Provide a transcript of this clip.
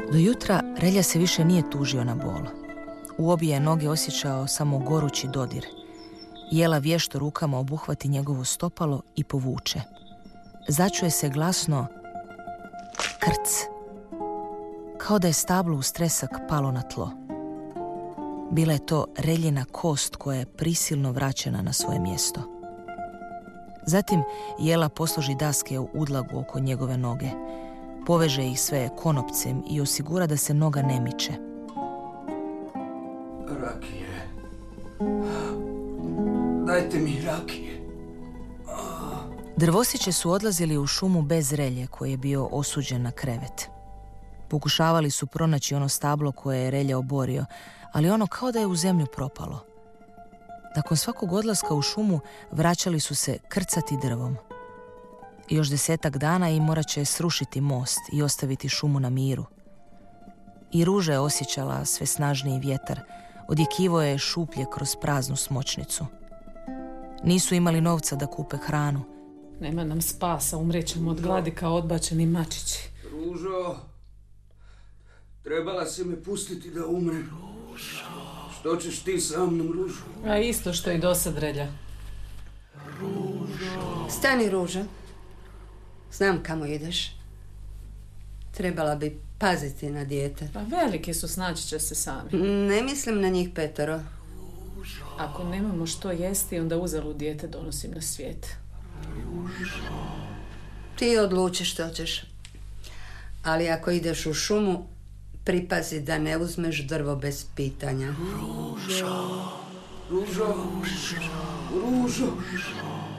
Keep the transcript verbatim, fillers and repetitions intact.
Do jutra Relja se više nije tužio na bol. U obje noge osjećao samo gorući dodir. Jela vješto rukama obuhvati njegovo stopalo i povuče. Začuje se glasno krc, kao da je stablo u stresak palo na tlo. Bila je to Reljina kost koja je prisilno vraćena na svoje mjesto. Zatim Jela posloži daske u udlagu oko njegove noge, poveže ih sve konopcem i osigura da se noga ne miče. Rakije. Dajte mi rakije. Drvosiće su odlazili u šumu bez Relje koji je bio osuđen na krevet. Pokušavali su pronaći ono stablo koje je Relja oborio, ali ono kao da je u zemlju propalo. Nakon svakog odlaska u šumu vraćali su se krcati drvom. Još desetak dana i morat će srušiti most i ostaviti šumu na miru. I Ruža je osjećala sve snažniji vjetar, odjekivo je šuplje kroz praznu smočnicu. Nisu imali novca da kupe hranu. Nema nam spasa, umrećemo od gladi kao odbačeni mačići. Ružo, trebala si me pustiti da umrem. Ružo. Što ćeš ti sa mnom, Ružo? A isto što i dosad, Relja. Ružo. Stani, Ružo. Znam kamo ideš. Trebala bi paziti na dijete. Pa veliki su, snaći će se sami. Ne mislim na njih petero. Ružo. Ako nemamo što jesti, onda uzalud dijete donosim na svijet. Ružo. Ti odluči što ćeš. Ali ako ideš u šumu, pripazi da ne uzmeš drvo bez pitanja. Ružo. Ružo. Ružo. Ružo.